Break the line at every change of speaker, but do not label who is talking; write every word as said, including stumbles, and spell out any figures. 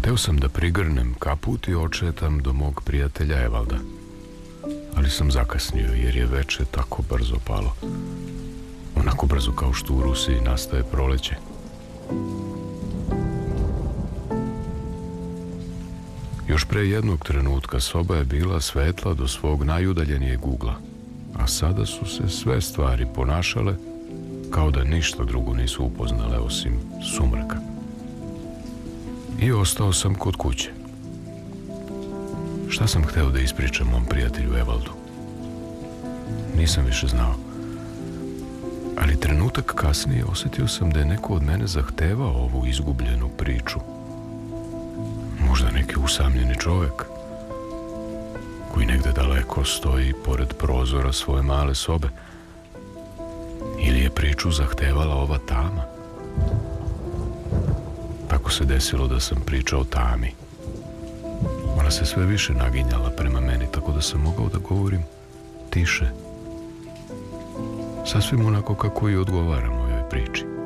Hteo sam da prigrnem kaput i očetam do mog prijatelja Evalda. Ali sam zakasnio jer je veče tako brzo palo. Onako brzo kao što u Rusiji nastaje proleće. Još pre jednog trenutka soba je bila svetla do svog najudaljenijeg ugla, a sada su se sve stvari ponašale kao da ništa drugo nisu upoznale osim sumraka. I ostao sam kod kuće. Šta sam hteo da ispričam mom prijatelju Evaldu? Nisam više znao. Ali trenutak kasnije osetio sam da je neko od mene zahtevao ovu izgubljenu priču. Možda neki usamljeni čovek koji negde daleko stoji pored prozora svoje male sobe. Ili je priču zahtevala ova tama. Tako se desilo da sam pričao tami. Ona se sve više naginjala prema meni, tako da sam mogao da govorim tiše. Sasvim onako kako i odgovara mojoj priči.